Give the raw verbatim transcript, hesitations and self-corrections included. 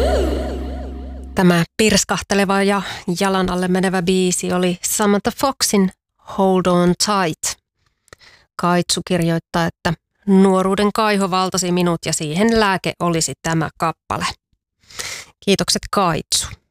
Tämä pirskahteleva ja jalan alle menevä biisi oli Samantha Foxin Hold On Tight. Kaitsu kirjoittaa, että nuoruuden kaiho valtasi minut ja siihen lääke olisi tämä kappale. Kiitokset Kaitsu.